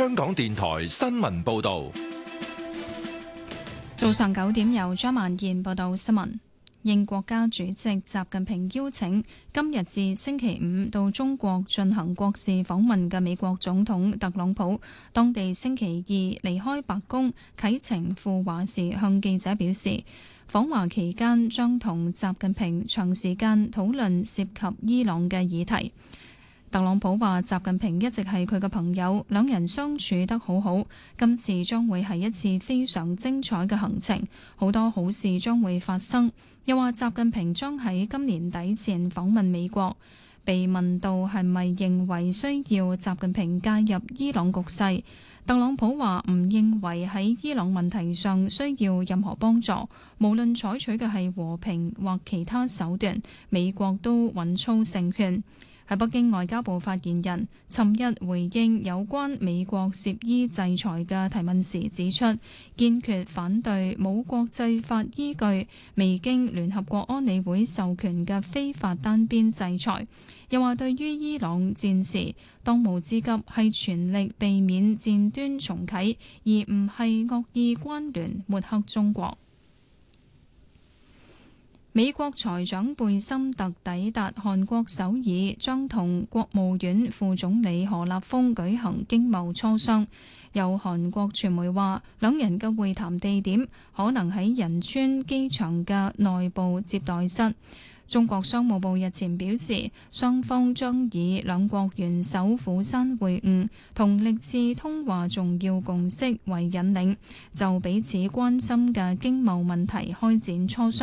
香港電台新聞報道。 早上9點由張曼燕報道新聞。應國家主席習近平邀請，今日至星期五到中國進行國事訪問嘅美國總統特朗普，當地星期二離開白宮啟程赴華時，向記者表示，訪華期間將同習近平長時間討論涉及伊朗嘅議題。特朗普話：習近平一直係佢嘅朋友，兩人相處得好好。今次將會係一次非常精彩嘅行程，好多好事將會發生。又話習近平將喺今年底前訪問美國。被問到係咪認為需要習近平介入伊朗局勢，特朗普話唔認為喺伊朗問題上需要任何幫助，無論採取嘅係和平或其他手段，美國都穩操勝券。喺北京，外交部發言人尋日回應有關美國涉伊制裁嘅提問時指出，堅決反對冇國際法依據、未經聯合國安理會授權嘅非法單邊制裁。又話對於伊朗戰事，當務之急係全力避免戰端重啟，而唔係惡意關聯抹黑中國。美國財長貝森特抵達韓國首爾，將同國務院副總理何立峰舉行經貿磋商。有韓國傳媒話，兩人嘅會談地點可能喺仁川機場嘅內部接待室。中國商務部日前表示，雙方將以兩國元首釜山會晤同歷次通話重要共識為引領，就彼此關心嘅經貿問題開展磋商。